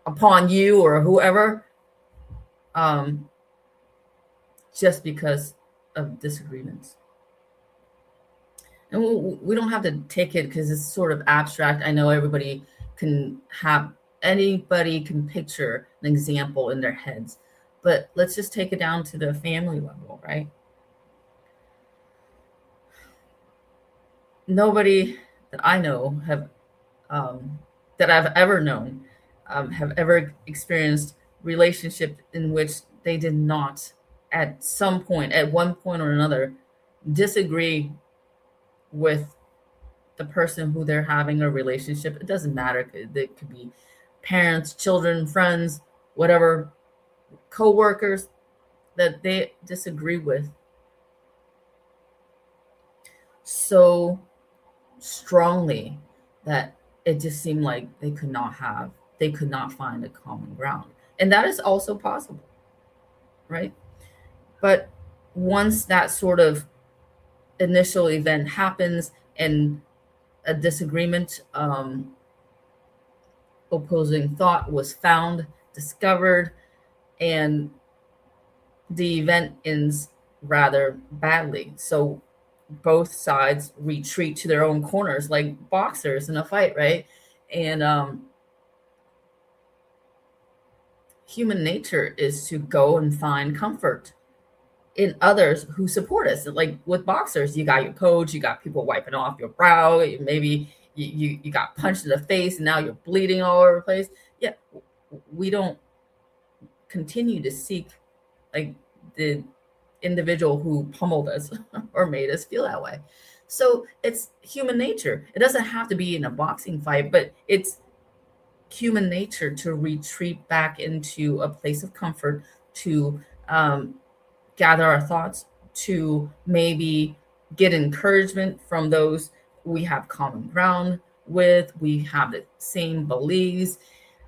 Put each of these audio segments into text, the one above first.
upon you or whoever, just because of disagreements. And we don't have to take it because it's sort of abstract. I know anybody can picture an example in their heads, but let's just take it down to the family level, right? Nobody that I know that I've ever known have ever experienced relationship in which they did not at one point or another, disagree with the person who they're having a relationship. It doesn't matter. It could be parents, children, friends, whatever, co-workers that they disagree with so strongly that it just seemed like they could not find a common ground. And that is also possible, right? But once that sort of initial event happens and a disagreement, opposing thought was found, discovered, and the event ends rather badly. So both sides retreat to their own corners like boxers in a fight, right? And human nature is to go and find comfort in others who support us. Like with boxers, you got your coach, you got people wiping off your brow, maybe you got punched in the face and now you're bleeding all over the place. Yeah, we don't continue to seek like the individual who pummeled us or made us feel that way. So it's human nature. It doesn't have to be in a boxing fight, but it's human nature to retreat back into a place of comfort, to gather our thoughts, to maybe get encouragement from those we have common ground with, we have the same beliefs.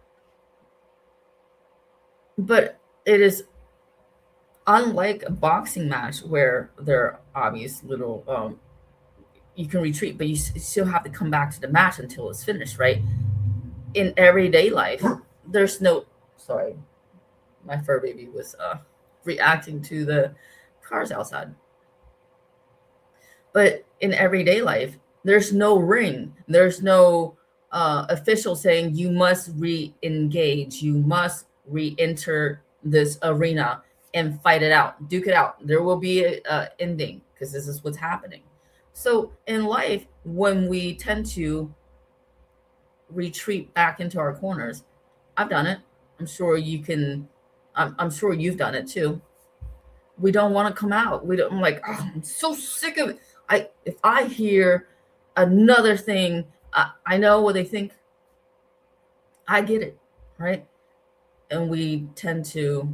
But it is unlike a boxing match where there are obvious little, you can retreat, but you still have to come back to the match until it's finished, right? In everyday life, there's no, sorry, my fur baby was reacting to the cars outside. But in everyday life, there's no ring. There's no official saying you must re-engage. You must re-enter this arena and fight it out, duke it out. There will be an ending because this is what's happening. So in life, when we tend to retreat back into our corners, I've done it. I'm sure you can. I'm sure you've done it too. We don't want to come out. I'm like, oh, I'm so sick of it. If I hear another thing, I know what they think. I get it, right? And we tend to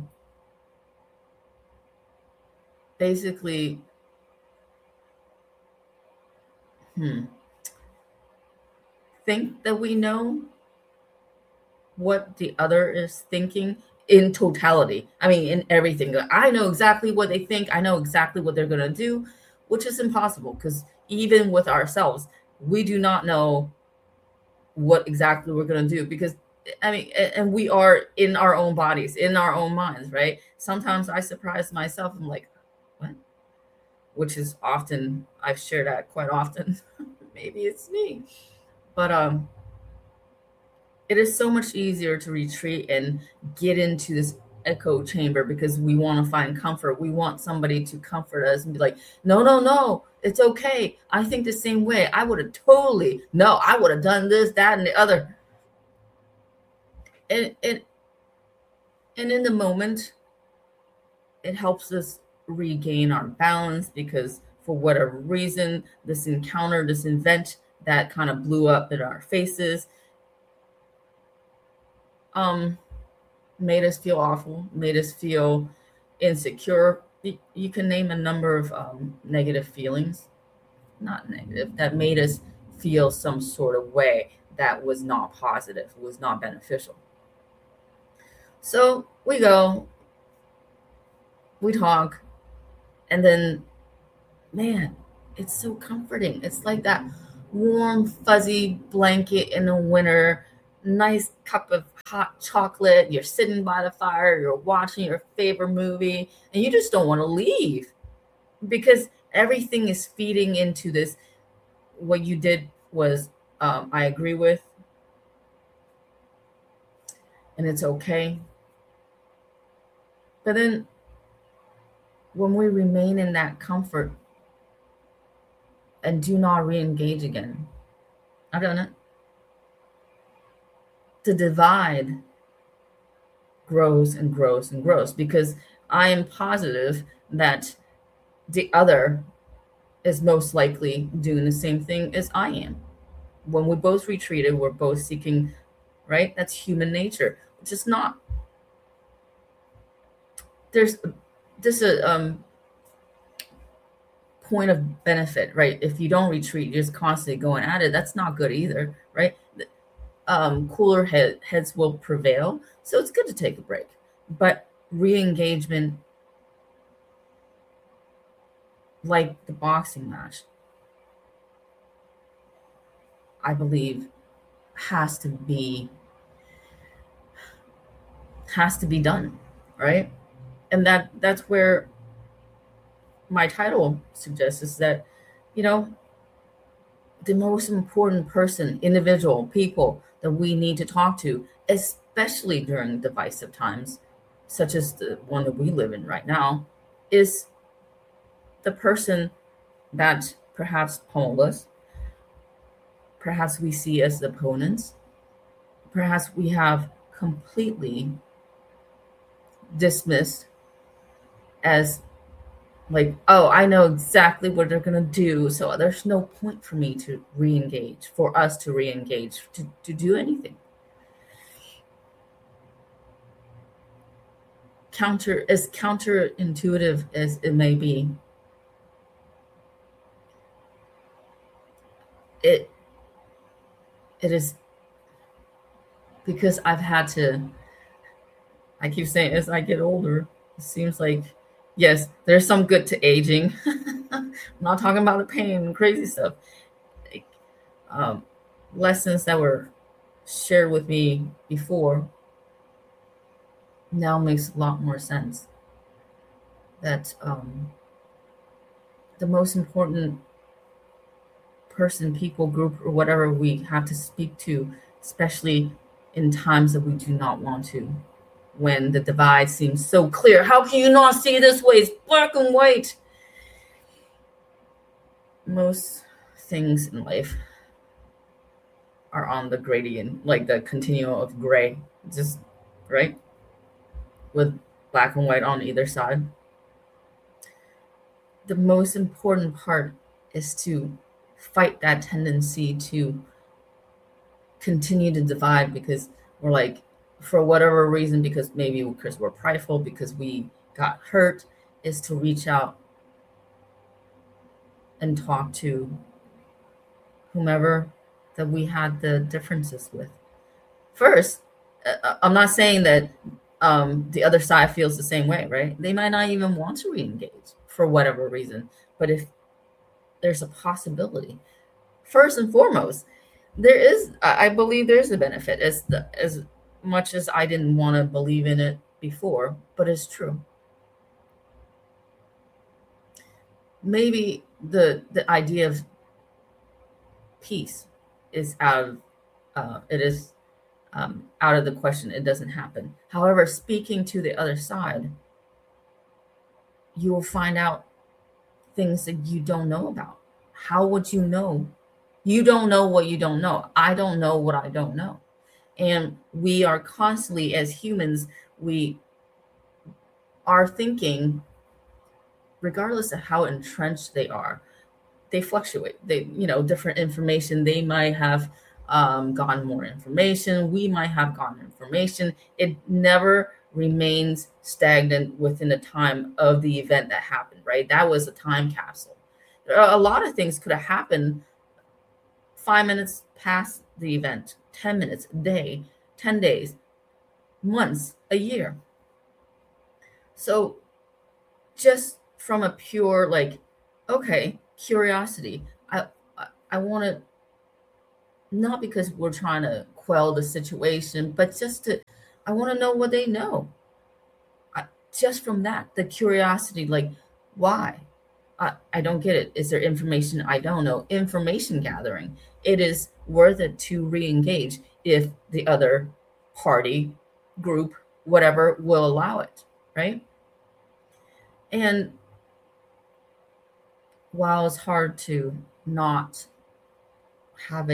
basically think that we know what the other is thinking in totality. I mean, in everything. I know exactly what they think. I know exactly what they're going to do, which is impossible because even with ourselves, we do not know what exactly we're going to do because, I mean, and we are in our own bodies, in our own minds, right? Sometimes I surprise myself. I'm like, what? Which is often, I've shared that quite often. Maybe it's me. But it is so much easier to retreat and get into this echo chamber because we want to find comfort. We want somebody to comfort us and be like, no, it's okay. I think the same way. I would have done this, that, and the other. And in the moment, it helps us regain our balance because for whatever reason, this encounter, this event that kind of blew up in our faces, made us feel awful, made us feel insecure. You can name a number of negative feelings, not negative, that made us feel some sort of way that was not positive, was not beneficial. So we go, we talk, and then, man, it's so comforting. It's like that warm, fuzzy blanket in the winter, nice cup of hot chocolate, you're sitting by the fire, you're watching your favorite movie, and you just don't want to leave because everything is feeding into this. What you did was, I agree with, and it's okay. But then when we remain in that comfort and do not re-engage again, I've done it. The divide grows and grows and grows because I am positive that the other is most likely doing the same thing as I am. When we both retreated, we're both seeking, right? That's human nature. It's just not. There's a point of benefit, right? If you don't retreat, you're just constantly going at it. That's not good either, right? Cooler heads will prevail. So it's good to take a break. But re-engagement, like the boxing match, I believe has to be done, right? And that's where my title suggests is that, you know, the most important person, individual, people that we need to talk to, especially during divisive times, such as the one that we live in right now, is the person that perhaps pummeled us, perhaps we see as opponents, perhaps we have completely dismissed as like, oh, I know exactly what they're going to do. So there's no point for me to re-engage, for us to re-engage, to do anything. As counterintuitive as it may be, it is because I've had to, I keep saying as I get older, it seems like, yes, there's some good to aging. I'm not talking about the pain and crazy stuff. Like, lessons that were shared with me before now makes a lot more sense. That the most important person, people, group, or whatever we have to speak to, especially in times that we do not want to, when the divide seems so clear. How can you not see this way? It's black and white. Most things in life are on the gradient, like the continuum of gray, just right, with black and white on either side. The most important part is to fight that tendency to continue to divide because we're like, for whatever reason, because maybe because we're prideful, because we got hurt, is to reach out and talk to whomever that we had the differences with. First, I'm not saying that the other side feels the same way, right? They might not even want to re-engage for whatever reason. But if there's a possibility, first and foremost, I believe there's a benefit, as much as I didn't want to believe in it before, but it's true. Maybe the idea of peace is out of the question. It doesn't happen. However, speaking to the other side, you will find out things that you don't know about. How would you know? You don't know what you don't know. I don't know what I don't know. And we are constantly, as humans, we are thinking, regardless of how entrenched they are, they fluctuate. They, different information. They might have gotten more information. We might have gotten information. It never remains stagnant within the time of the event that happened, right? That was a time capsule. A lot of things could have happened 5 minutes past the event, 10 minutes, a day, 10 days, months, a year. So just from a pure, curiosity, I want to, not because we're trying to quell the situation, but I want to know what they know. Just from that, the curiosity, like, why? I don't get it. Is there information I don't know? Information gathering. It is worth it to re-engage if the other party, group, whatever will allow it, right? And while it's hard to not have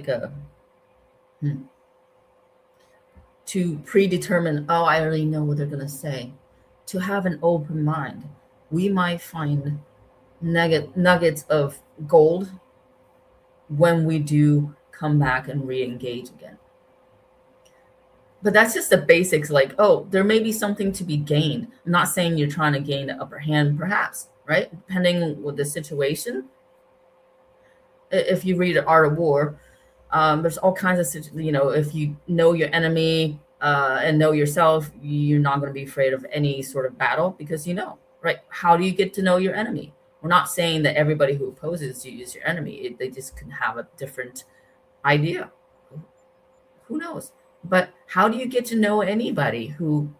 to predetermine, oh, I already know what they're going to say, to have an open mind, we might find nuggets of gold when we do come back and re-engage again. But that's just the basics, like, oh, there may be something to be gained. I'm not saying you're trying to gain the upper hand, perhaps, right? Depending with the situation. If you read Art of War, there's all kinds of, if you know your enemy and know yourself, you're not going to be afraid of any sort of battle because right? How do you get to know your enemy? We're not saying that everybody who opposes you is your enemy. They just can have a different idea. Who knows? But how do you get to know anybody who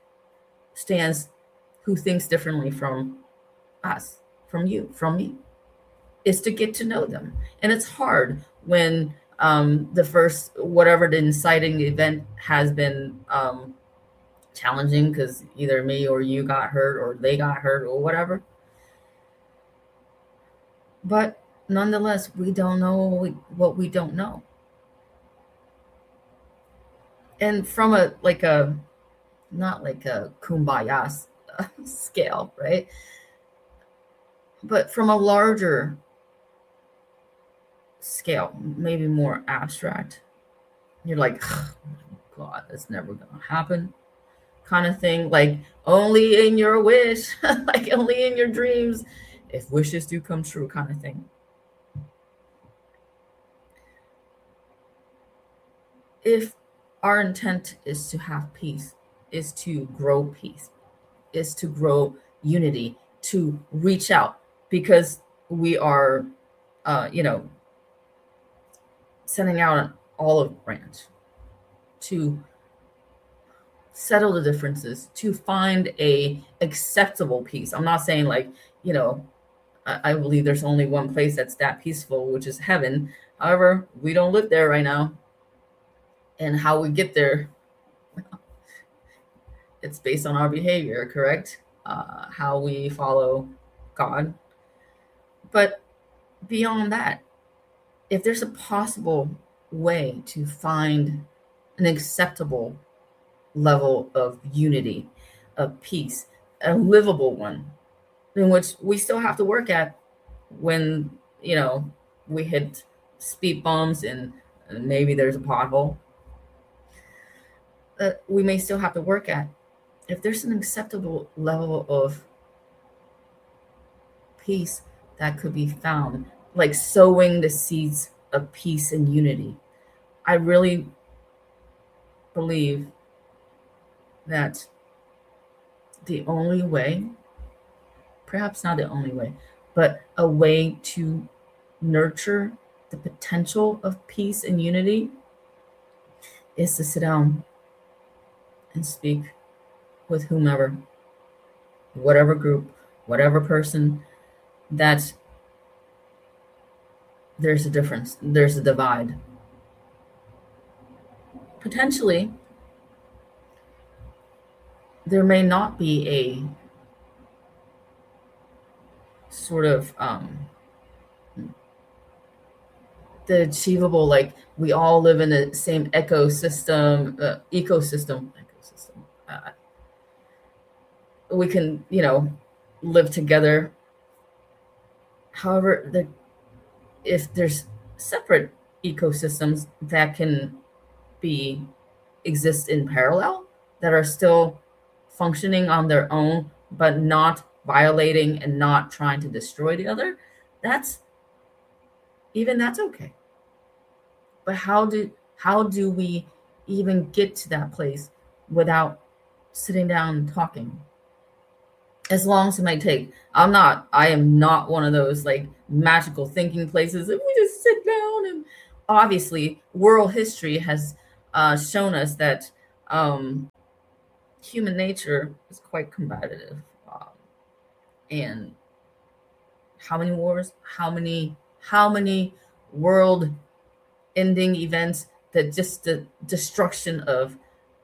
thinks differently from us, from you, from me? Is to get to know them. And it's hard when the first, whatever the inciting event has been challenging because either me or you got hurt or they got hurt or whatever. But nonetheless, we don't know what we don't know. And from not like a kumbaya scale, right? But from a larger scale, maybe more abstract, you're like, oh, God, that's never going to happen kind of thing. Like only in your wish, like only in your dreams, if wishes do come true kind of thing. If our intent is to have peace, is to grow peace, is to grow unity, to reach out, because we are, sending out an olive branch to settle the differences, to find a acceptable peace. I'm not saying I believe there's only one place that's that peaceful, which is heaven. However, we don't live there right now. And how we get there, it's based on our behavior, correct? How we follow God. But beyond that, if there's a possible way to find an acceptable level of unity, of peace, a livable one, in which we still have to work at when, we hit speed bumps and maybe there's a pothole, that we may still have to work at. If there's an acceptable level of peace that could be found, like sowing the seeds of peace and unity, I really believe that the only way, perhaps not the only way, but a way to nurture the potential of peace and unity is to sit down and speak with whomever, whatever group, whatever person, that there's a difference, there's a divide. Potentially, there may not be a sort of the achievable, like we all live in the same ecosystem. We can, live together. However, if there's separate ecosystems that can exist in parallel, that are still functioning on their own, but not violating and not trying to destroy the other, that's okay. But how do we even get to that place without sitting down and talking? As long as it might take. I am not one of those like magical thinking places that we just sit down, and obviously world history has shown us that human nature is quite combative. Um, and how many wars, how many world ending events, that just the destruction of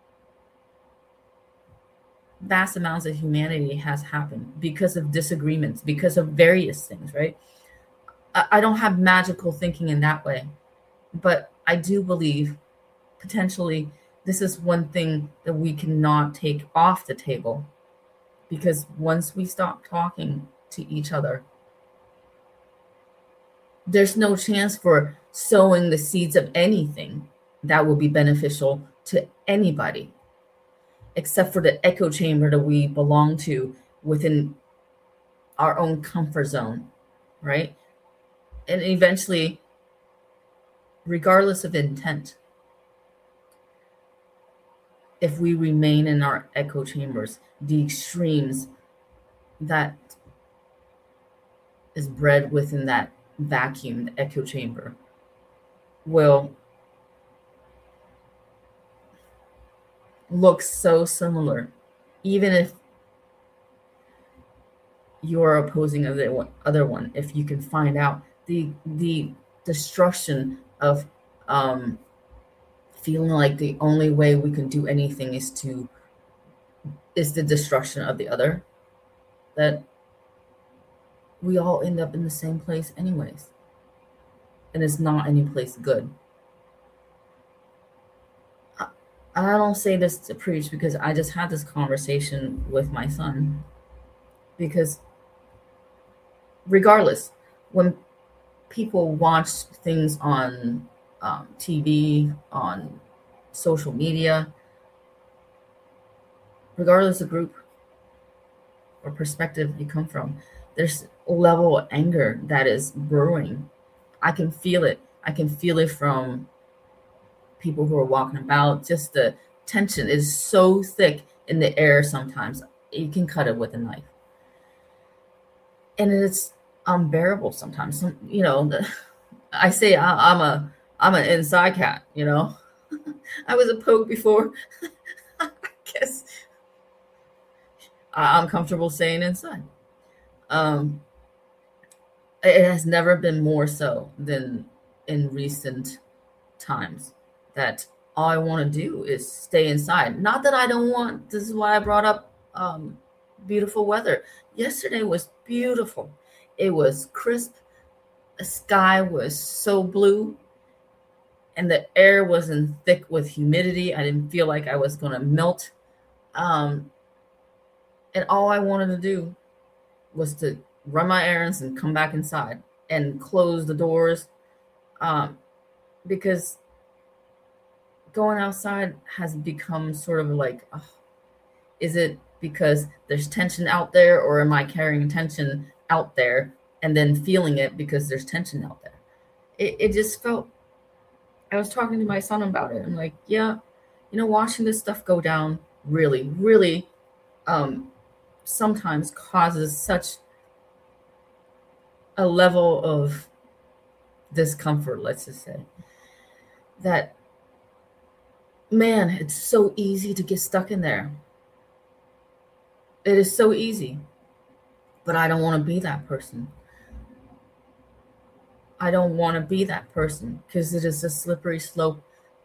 vast amounts of humanity has happened because of disagreements, because of various things, right? I don't have magical thinking in that way, but I do believe potentially this is one thing that we cannot take off the table, because once we stop talking to each other, there's no chance for sowing the seeds of anything that will be beneficial to anybody, except for the echo chamber that we belong to within our own comfort zone, right? And eventually, regardless of intent, if we remain in our echo chambers, the extremes that is bred within that vacuum, the echo chamber, will look so similar, even if you're opposing the other one. If you can find out the destruction of feeling like the only way we can do anything is the destruction of the other, that we all end up in the same place anyways, and it's not any place good. I don't say this to preach, because I just had this conversation with my son. Because regardless, when people watch things on TV, on social media, regardless of group or perspective you come from, there's a level of anger that is brewing. I can feel it. I can feel it from people who are walking about. Just the tension is so thick in the air sometimes. You can cut it with a knife. And it's unbearable sometimes. I say I'm an inside cat, I was a poke before. I guess I'm comfortable saying inside. It has never been more so than in recent times, that all I want to do is stay inside. Not that I don't want, this is why I brought up beautiful weather. Yesterday was beautiful. It was crisp. The sky was so blue, and the air wasn't thick with humidity. I didn't feel like I was going to melt. And all I wanted to do was to run my errands and come back inside and close the doors, because going outside has become sort of like, is it because there's tension out there, or am I carrying tension out there and then feeling it because there's tension out there? It just felt, I was talking to my son about it. I'm like, yeah, watching this stuff go down really, really sometimes causes such a level of discomfort, let's just say, that, man, it's so easy to get stuck in there. It is so easy. But I don't want to be that person. I don't want to be that person, because it is a slippery slope.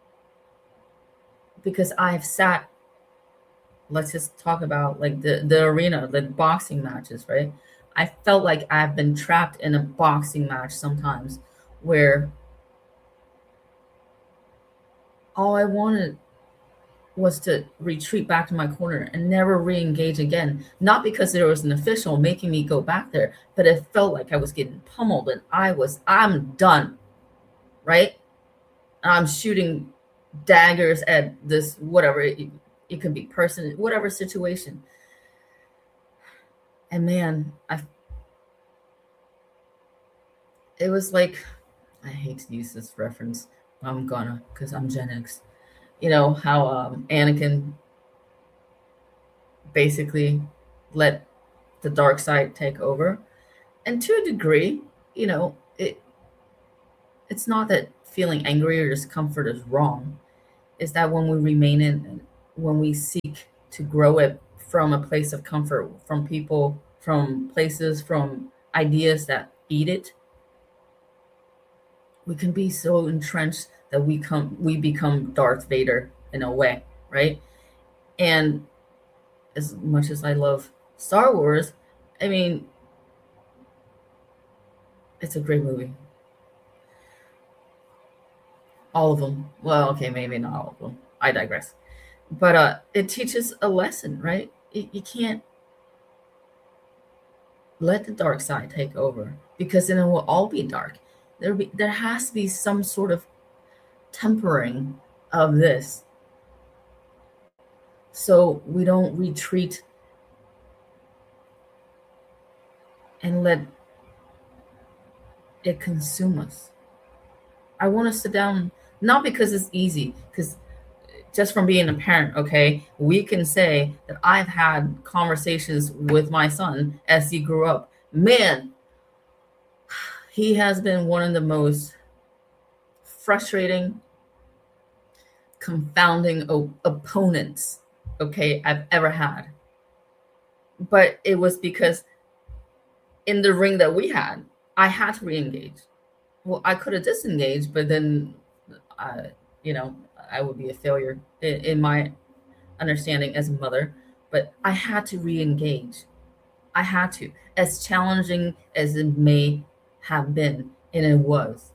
Because I've sat, let's just talk about like the arena, the boxing matches, right? I felt like I've been trapped in a boxing match sometimes, where all I wanted was to retreat back to my corner and never re-engage again. Not because there was an official making me go back there, but it felt like I was getting pummeled, and I'm done, right? I'm shooting daggers at this, whatever, it could be person, whatever situation. And man, it was like, I hate to use this reference, but I'm gonna, because I'm Gen X. How Anakin basically let the dark side take over. And to a degree, it's not that feeling angry or discomfort is wrong. is that when we seek to grow it from a place of comfort, from people, from places, from ideas that feed it, we can be so entrenched that we become Darth Vader in a way, right? And as much as I love Star Wars, I mean, it's a great movie. All of them. Well, okay, maybe not all of them. I digress. But it teaches a lesson, right? You can't let the dark side take over, because then it will all be dark. There has to be some sort of tempering of this, so we don't retreat and let it consume us. I want to sit down, not because it's easy, because just from being a parent, okay, we can say that I've had conversations with my son as he grew up. Man, he has been one of the most frustrating, confounding opponents, okay, I've ever had. But it was because in the ring that we had, I had to re-engage. Well, I could have disengaged, but then, uh, you know, I would be a failure in my understanding as a mother. But I had to re-engage. I had to, as challenging as it may have been, and it was,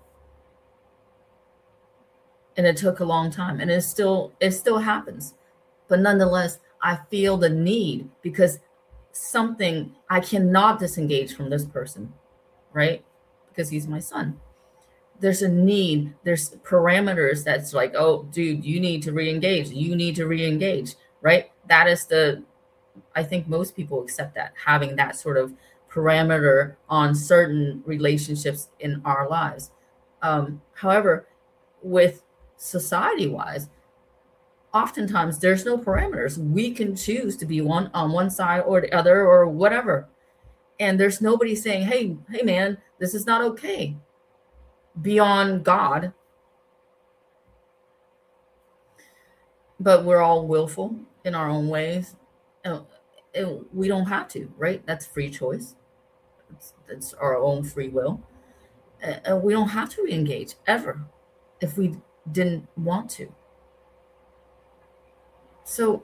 and it took a long time, and it still happens. But nonetheless, I feel the need, because something, I cannot disengage from this person, right? Because he's my son. There's a need, there's parameters that's like, oh, dude, you need to re-engage, you need to re-engage, right? That is the, I think most people accept that, having that sort of parameter on certain relationships in our lives. However, with society wise, oftentimes there's no parameters. We can choose to be one on one side or the other or whatever. And there's nobody saying, hey man, this is not okay, beyond God. But we're all willful in our own ways. And we don't have to, right? That's free choice. It's our own free will. And we don't have to re-engage ever if we didn't want to. So,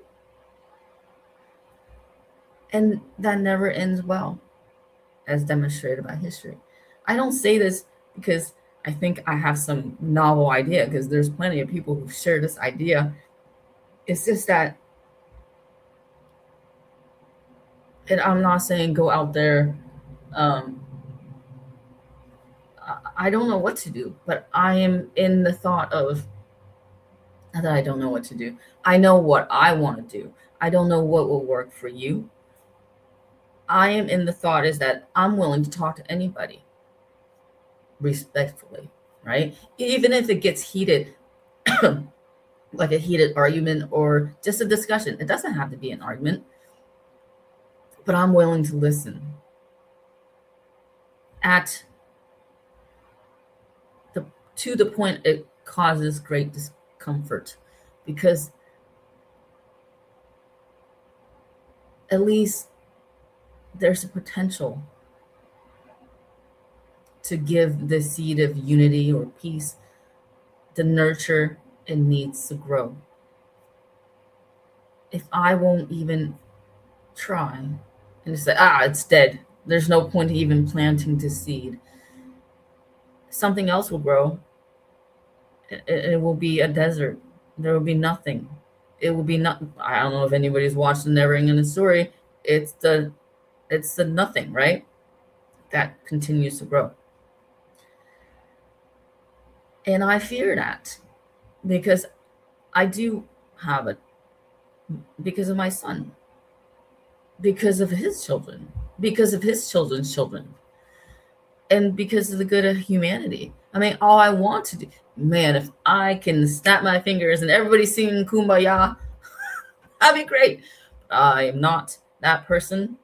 and that never ends well, as demonstrated by history. I don't say this because I think I have some novel idea, because there's plenty of people who share this idea. It's just that, and I'm not saying go out there. Um, I don't know what to do, but I am in the thought of, not that I don't know what to do. I know what I want to do. I don't know what will work for you. I am in the thought is that I'm willing to talk to anybody respectfully, right? Even if it gets heated, like a heated argument or just a discussion. It doesn't have to be an argument, but I'm willing to listen at the to the point it causes great discomfort, because at least there's a potential to give the seed of unity or peace the nurture it needs to grow. If I won't even try and say, it's dead, there's no point even planting the seed, something else will grow. It will be a desert. There will be nothing. It will be not. I don't know if anybody's watched the Never Ending Story. It's the nothing, right? That continues to grow. And I fear that, because I do have it, because of my son, because of his children, because of his children's children, and because of the good of humanity. I mean, all I want to do, man, if I can snap my fingers and everybody sing Kumbaya, that'd be great. I am not that person.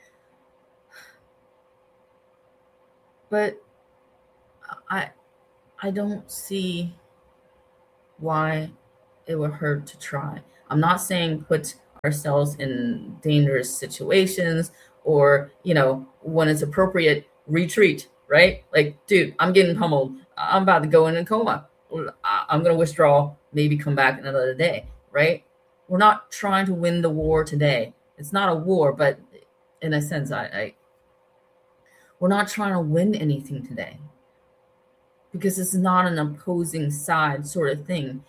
But I don't see why it would hurt to try. I'm not saying put ourselves in dangerous situations or, when it's appropriate, retreat, right? Like, dude, I'm getting pummeled. I'm about to go in a coma. I'm going to withdraw, maybe come back another day, right? We're not trying to win the war today. It's not a war, but in a sense, we're not trying to win anything today because it's not an opposing side sort of thing.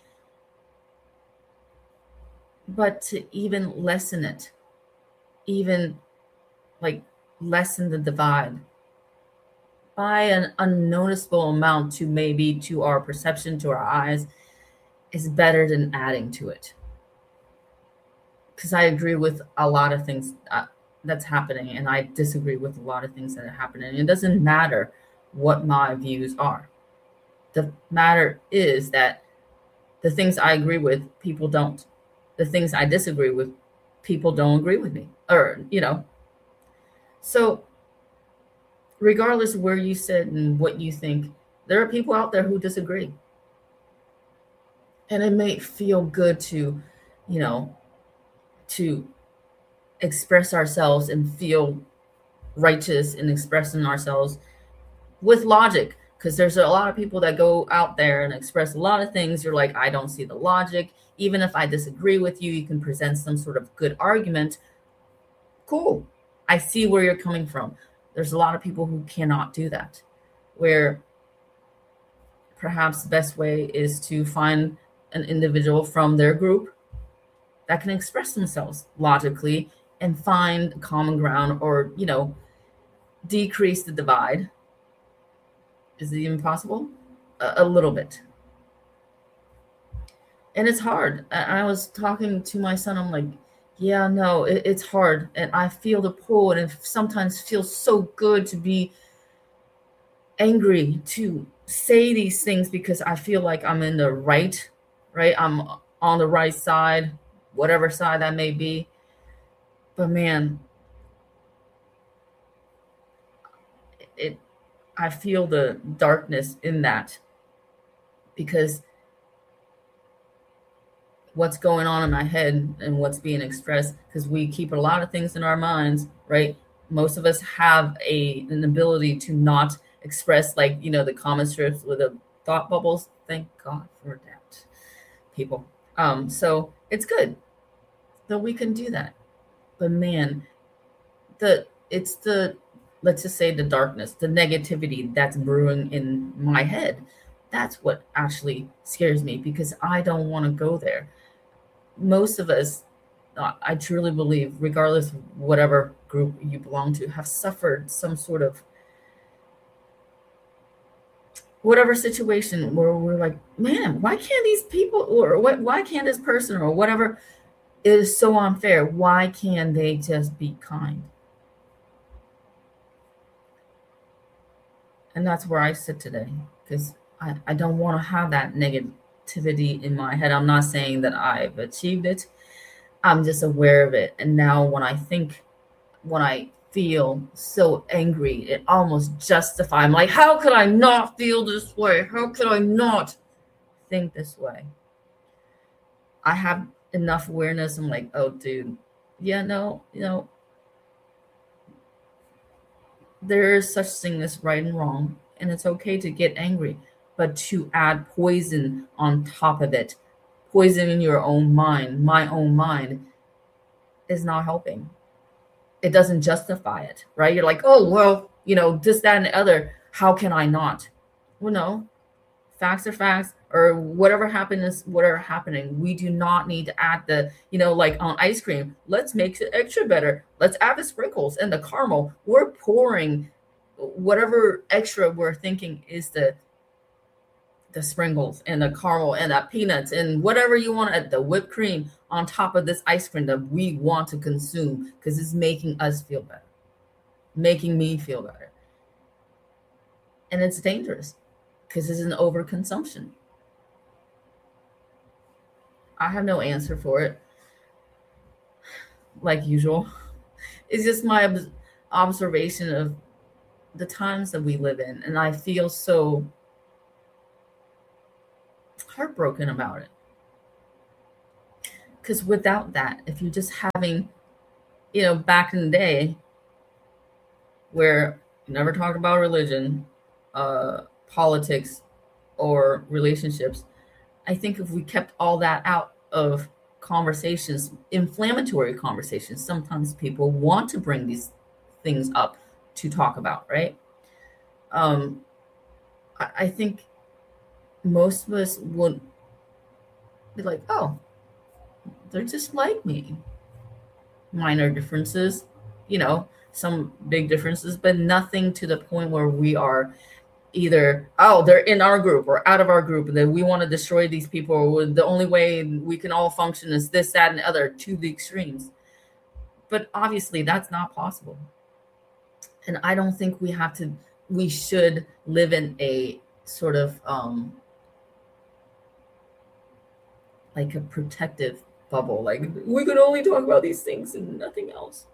But to even lessen it, even like lessen the divide by an unnoticeable amount to maybe to our perception, to our eyes, is better than adding to it. Because I agree with a lot of things that's happening, and I disagree with a lot of things that are happening. It doesn't matter what my views are. The matter is that the things I agree with, people don't. The things I disagree with, people don't agree with me. So regardless of where you sit and what you think, there are people out there who disagree. And it may feel good to express ourselves and feel righteous in expressing ourselves with logic, because there's a lot of people that go out there and express a lot of things. You're like, I don't see the logic. Even if I disagree with you, you can present some sort of good argument. Cool. I see where you're coming from. There's a lot of people who cannot do that, where perhaps the best way is to find an individual from their group that can express themselves logically and find common ground, or, decrease the divide. Is it even possible? A little bit. And it's hard. I was talking to my son. I'm like, yeah, no, it's hard. And I feel the pull, and it sometimes feels so good to be angry, to say these things, because I feel like I'm in the right? I'm on the right side, whatever side that may be. But man, I feel the darkness in that, because what's going on in my head and what's being expressed, because we keep a lot of things in our minds, right? Most of us have an ability to not express, like, the common strips with the thought bubbles. Thank God for that, people. So it's good that we can do that. But man, it's the, let's just say, the darkness, the negativity that's brewing in my head. That's what actually scares me, because I don't want to go there. Most of us, I truly believe, regardless of whatever group you belong to, have suffered some sort of whatever situation where we're like, man, why can't these people, or why can't this person, or whatever is so unfair? Why can't they just be kind? And that's where I sit today, because I don't want to have that negativity in my head. I'm not saying that I've achieved it. I'm just aware of it. And now when I feel so angry, it almost justifies. I'm like, how could I not feel this way? How could I not think this way? I have enough awareness. I'm like, oh, dude, yeah, no, there is such thing as right and wrong, and it's okay to get angry, but to add poison on top of it, poison in your own mind, my own mind, is not helping. It doesn't justify it, right? You're like, oh, well, this, that, and the other. How can I not? Well, no, facts are facts, or whatever happened is whatever happening. We do not need to add the, like on ice cream, let's make it extra better. Let's add the sprinkles and the caramel. We're pouring whatever extra we're thinking is the sprinkles and the caramel and the peanuts and whatever you want, the whipped cream on top of this ice cream that we want to consume, because it's making us feel better, making me feel better. And it's dangerous, because it's an overconsumption. I have no answer for it, like usual. It's just my observation of the times that we live in, and I feel so heartbroken about it. Because without that, if you're just having, back in the day where you never talked about religion, politics, or relationships, I think if we kept all that out of conversations, inflammatory conversations, sometimes people want to bring these things up to talk about, right? Um, I think most of us would be like, oh, they're just like me. Minor differences, some big differences, but nothing to the point where we are either, oh, they're in our group or out of our group, and then we want to destroy these people, or the only way we can all function is this, that, and the other, to the extremes. But obviously that's not possible. And I don't think we should live in a sort of like a protective bubble, like we can only talk about these things and nothing else.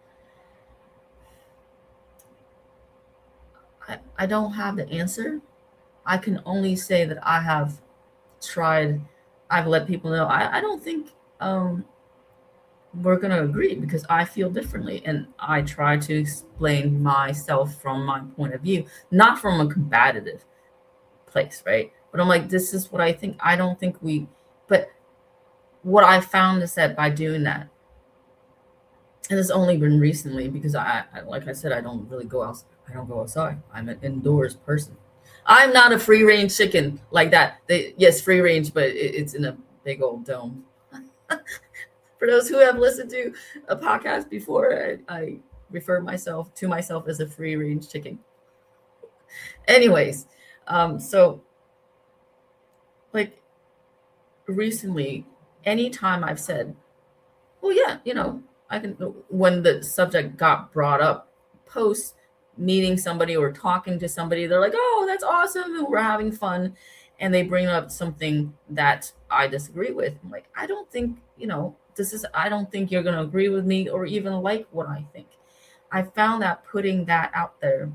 I don't have the answer. I can only say that I have tried. I've let people know I don't think we're going to agree, because I feel differently, and I try to explain myself from my point of view, not from a combative place, right? But I'm like, this is what I think. I don't think but what I found is that by doing that, and it's only been recently, because I like I said, I don't really go outside. I don't go outside. I'm an indoors person. I'm not a free range chicken like that. Yes, free range, but it's in a big old dome. For those who have listened to a podcast before, I refer to myself as a free range chicken. Anyways, so like recently, anytime I've said, well, yeah, I can, when the subject got brought up post meeting somebody or talking to somebody, they're like, oh, that's awesome, and we're having fun, and they bring up something that I disagree with. I'm like, I don't think, I don't think you're going to agree with me or even like what I think. I found that putting that out there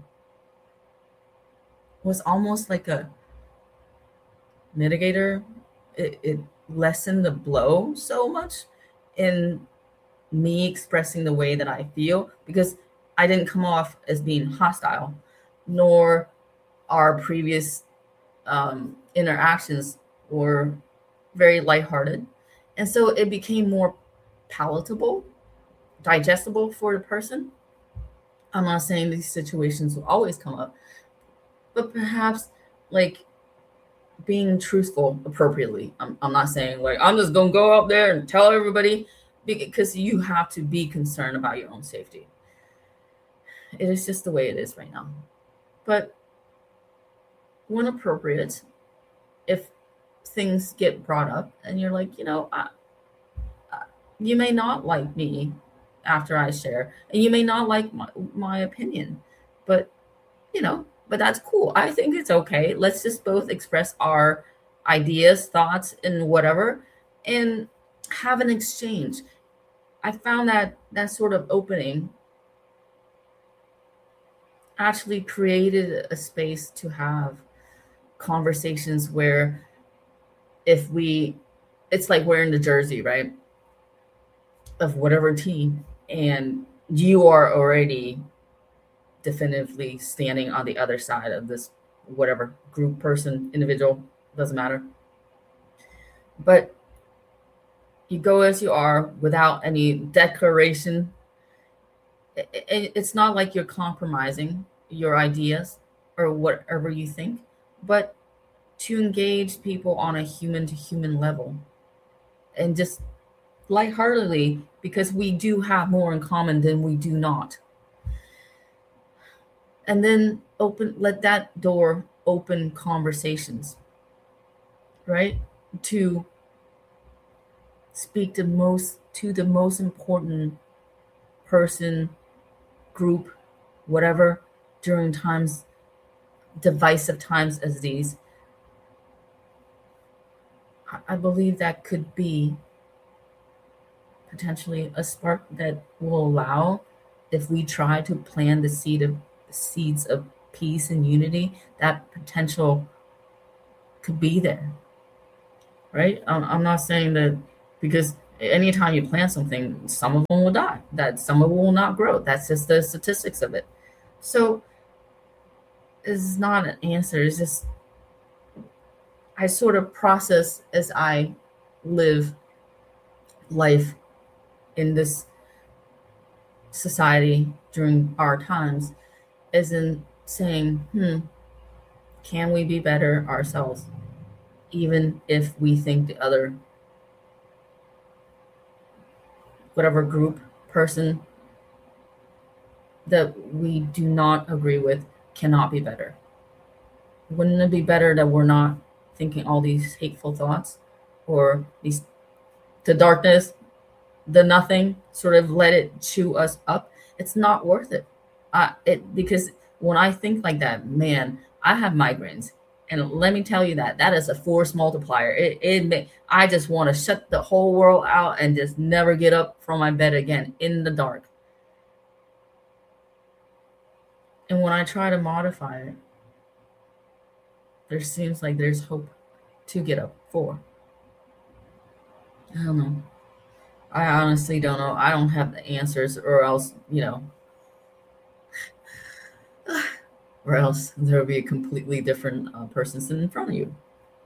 was almost like a mitigator. It lessened the blow so much in me expressing the way that I feel, because I didn't come off as being hostile, nor our previous interactions were very lighthearted. And so it became more palatable, digestible for the person. I'm not saying these situations will always come up, but perhaps like being truthful appropriately. I'm not saying like I'm just going to go out there and tell everybody, because you have to be concerned about your own safety. It is just the way it is right now. But when appropriate, if things get brought up and you're like, you may not like me after I share, and you may not like my opinion, but but that's cool. I think it's okay. Let's just both express our ideas, thoughts, and whatever, and have an exchange. I found that sort of opening actually created a space to have conversations where it's like wearing the jersey, right, of whatever team, and you are already definitively standing on the other side of this, whatever group, person, individual, doesn't matter. But you go as you are without any declaration. It's not like you're compromising your ideas or whatever you think, but to engage people on a human to human level, and just lightheartedly, because we do have more in common than we do not. And then let that door open conversations, right? To speak to the most important person, group, whatever, during divisive times as these. I believe that could be potentially a spark that will allow, if we try to plant the seeds of peace and unity, that potential could be there, right? I'm not saying that, because anytime you plant something, some of them will die. That some of them will not grow. That's just the statistics of it. So it's not an answer. It's just I sort of process as I live life in this society during our times, as in saying, can we be better ourselves, even if we think the other, whatever group, person that we do not agree with cannot be better? Wouldn't it be better that we're not thinking all these hateful thoughts, or the darkness, the nothing, sort of let it chew us up? It's not worth it. Because when I think like that, man, I have migraines, and let me tell you that is a force multiplier. I just want to shut the whole world out and just never get up from my bed again in the dark. And when I try to modify it, there seems like there's hope to get up for. I don't know. I honestly don't know. I don't have the answers, or else, or else there will be a completely different person sitting in front of you,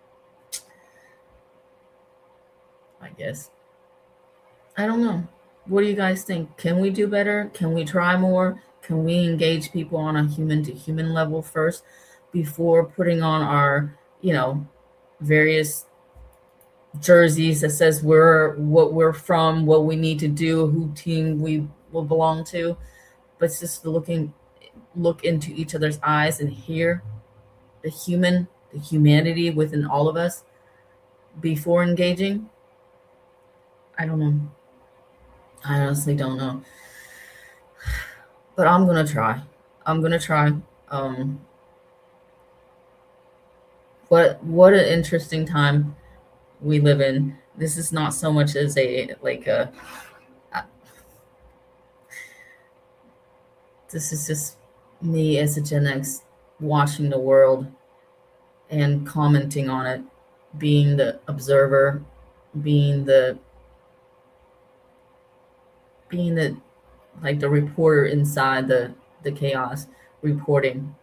I guess. I don't know. What do you guys think? Can we do better? Can we try more? Can we engage people on a human-to-human level first before putting on our, various jerseys that says what we're from, what we need to do, who team we will belong to? But it's just look into each other's eyes and hear the humanity within all of us before engaging. I don't know. I honestly don't know. But I'm going to try. What an interesting time we live in. This is not so much as this is just me as a Gen X watching the world and commenting on it, being the observer, being the the reporter inside the chaos, reporting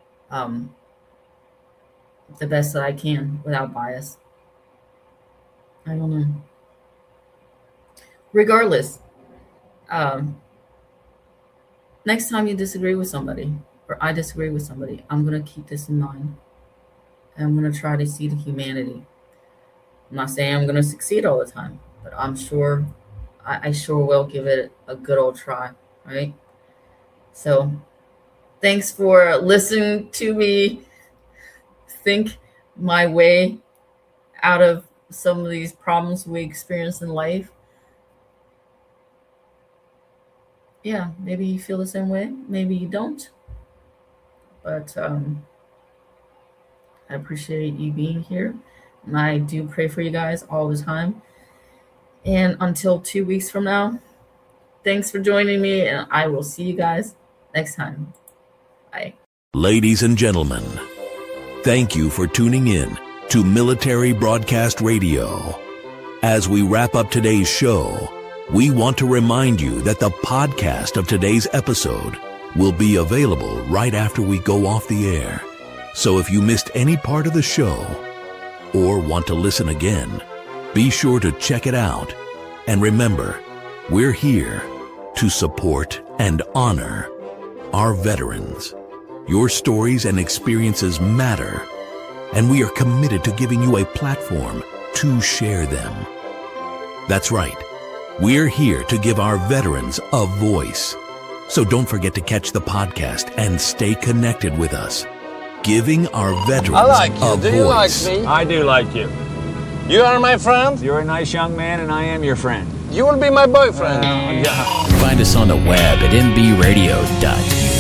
the best that I can without bias. I don't know. Regardless, next time you disagree with somebody, or I disagree with somebody, I'm going to keep this in mind. And I'm going to try to see the humanity. I'm not saying I'm going to succeed all the time, but I'm sure, I sure will give it a good old try, right? So thanks for listening to me think my way out of some of these problems we experience in life. Yeah, maybe you feel the same way. Maybe you don't. But I appreciate you being here. And I do pray for you guys all the time. And until 2 weeks from now, thanks for joining me, and I will see you guys next time. Bye. Ladies and gentlemen, thank you for tuning in to Military Broadcast Radio. As we wrap up today's show, we want to remind you that the podcast of today's episode will be available right after we go off the air. So if you missed any part of the show or want to listen again, be sure to check it out. And remember, we're here to support and honor our veterans. Your stories and experiences matter, and we are committed to giving you a platform to share them. That's right. We're here to give our veterans a voice. So don't forget to catch the podcast and stay connected with us. Giving our veterans I like you. a Do voice. you like me? I do like you. You are my friend. You're a nice young man, and I am your friend. You will be my boyfriend. Yeah. Find us on the web at mbradio.com.